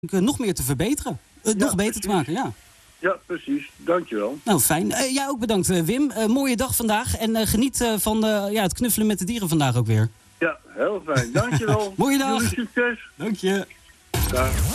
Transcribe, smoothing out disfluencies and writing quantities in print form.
nog meer te verbeteren. Nog beter te maken, ja. Ja, precies. Dankjewel. Nou, fijn. Jij ook bedankt, Wim. Mooie dag vandaag. En geniet van het knuffelen met de dieren vandaag ook weer. Ja, heel fijn. Dankjewel. Mooie dag. Jullie succes. Dank je. Dag.